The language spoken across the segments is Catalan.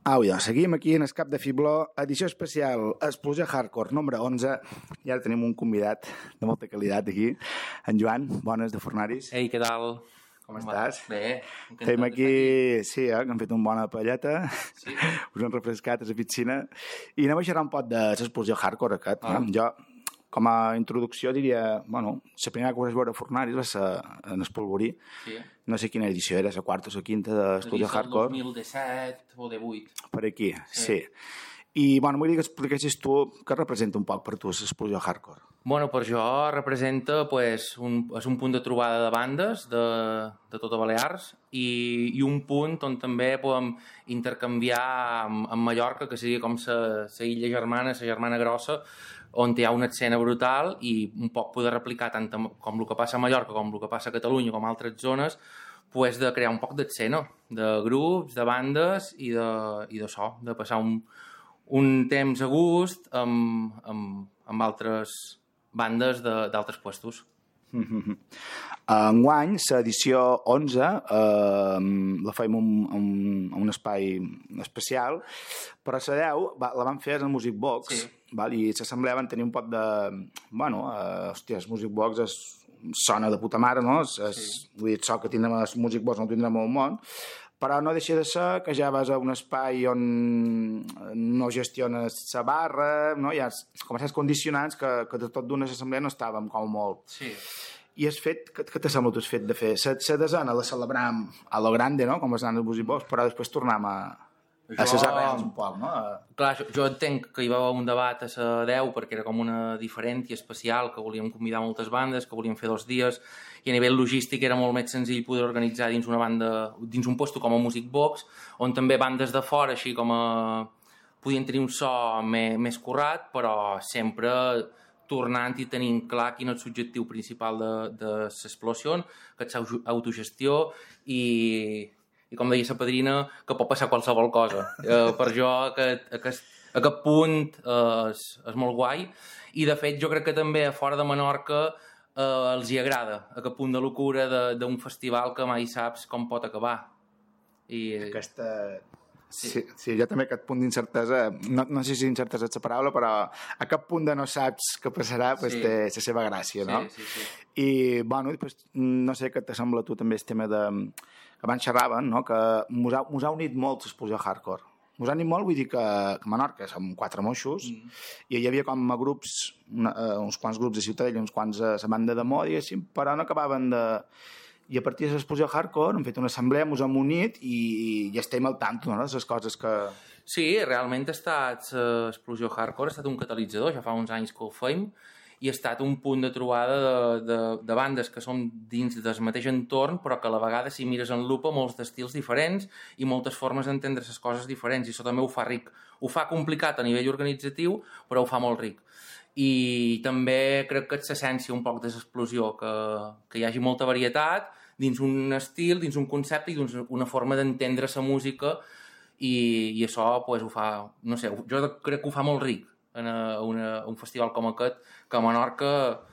Au, ja, seguim aquí en el Cap de Fibló, edició especial Explosió Hardcore número 11, i ara tenim un convidat de molta qualitat aquí, en Joan, bones de Fornaris. Ei, què tal? Com estàs? Bé, Tenim aquí, sí, que hem fet una bona palleta, Sí. us hem refrescat a la piscina, i anem a xerrar un pot de l'Explosió Hardcore aquest. Jo, com a introducció, diria, bueno, la primera que vaig veure a Fornaris va ser en el Polvorí. Sí. No sé quina edició era, la quarta o la quinta d'Explosió Hardcore. El 2017 o 18. Per aquí, sí. I, bueno, m'agradaria que expliquessis tu què representa un poc per tu l'Explosió Hardcore. Bueno, per jo representa és un punt de trobada de bandes de tota Balears i un punt on també podem intercanviar amb Mallorca, que seria com la illa germana, la germana grossa, on hi ha una escena brutal i un poc poder replicar tant com el que passa a Mallorca, com el que passa a Catalunya, com a altres zones, de crear un poc d'escena, de grups, de bandes i de so, de passar un temps a gust amb altres bandes d'altres puestos. Enguany, l'edició 11, la fem en un espai especial, però la 10 la van fer al Music Box, Sí. i l'assemblea van tenir un pot de... Bueno, hòstia, el Music Box sona de puta mare, no? Vull dir, el so que tindrem al Music Box no el tindrem al món, però no deixa de ser que ja vas a un espai on no gestiones la barra, no? Hi ha com certs condicionants que de tot d'una assemblea no estàvem com molt. Sí. I el fet, què t'ha semblat el fet de fer? La desena la celebràvem a lo grande, no? Com es dan els Music Box, però després tornem a les arrels un poc, no? Clar, jo entenc que hi va haver un debat a la 10 perquè era com una diferència especial, que volíem convidar moltes bandes, que volíem fer 2 dies, i a nivell logístic era molt més senzill poder organitzar dins una banda, dins un lloc com a Music Box, on també bandes de fora, així com podien tenir un so més currat, però sempre tornant i tenint clar quin és l'objectiu principal de l'explosió, que és l'autogestió i com deia la padrina, que pot passar qualsevol cosa. Per jo aquest punt és molt guai i de fet jo crec que també a fora de Menorca els hi agrada aquest punt de locura d'un festival que mai saps com pot acabar. Sí, jo també aquest punt d'incertesa, no sé si incertesa és la paraula, però aquest punt de no saps què passarà té la seva gràcia, no? Sí. I, bueno, després, no sé què te sembla a tu també el tema que abans xerraven, no? Que mos ha unit molt l'explosió hardcore. Mos ha unit molt, vull dir que a Menorca som 4 moixos i hi havia com a grups, uns quants grups de Ciutadella, uns quants a la banda de Mó, diguéssim, però no acabaven de... I a partir de l'explosió hardcore hem fet una assemblea, ens hem unit i ja estem al tanto, no?, de les coses que... Sí, realment l'explosió hardcore ha estat un catalitzador, ja fa uns anys que ho fem, i ha estat un punt de trobada de bandes que són dins del mateix entorn, però que a la vegada, si mires en lupa, molts d'estils diferents i moltes formes d'entendre les coses diferents, i això també ho fa ric. Ho fa complicat a nivell organitzatiu, però ho fa molt ric. I també crec que és l'essència un poc de l'explosió, que hi hagi molta varietat dins un estil, dins un concepte i dins una forma d'entendre la música i això ho fa, no sé, jo crec que ho fa molt ric en un festival com aquest, que a Menorca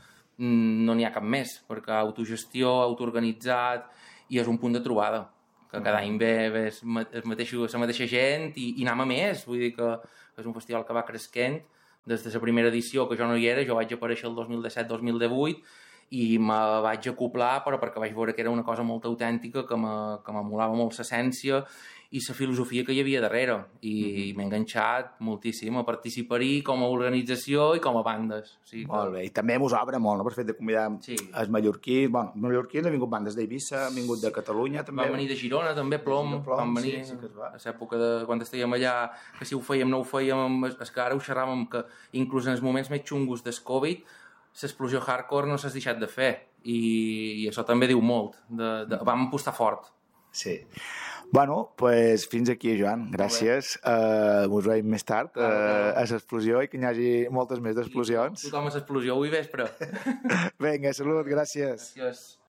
no n'hi ha cap més, perquè autogestió, autoorganitzat i és un punt de trobada, que cada any ve la mateixa gent i anem a més, vull dir que és un festival que va creixent des de la primera edició, que jo no hi era, jo vaig aparèixer el 2017-2018 i me vaig acoplar, però perquè vaig veure que era una cosa molt autèntica, que m'emolava molt l'essència i la filosofia que hi havia darrere. I m'he enganxat moltíssim a participar-hi com a organització i com a bandes. Molt bé, i també mos obre molt, no?, per fet de convidar els mallorquins. Bueno, els mallorquins han vingut bandes d'Eivissa, han vingut de Catalunya, també. Van venir de Girona, també, Plom, van venir a l'època de quan estàvem allà, que si ho fèiem, no ho fèiem, és que ara ho xerràvem, que inclús en els moments més xungos del Covid, l'explosió hardcore no s'ha deixat de fer, i això també diu molt. Vam apostar fort. Sí. Bueno, doncs fins aquí, Joan. Gràcies. Us veiem més tard a l'explosió i que hi hagi moltes més d'explosions. Tothom a l'explosió avui vespre. Vinga, salut, gràcies. Gràcies.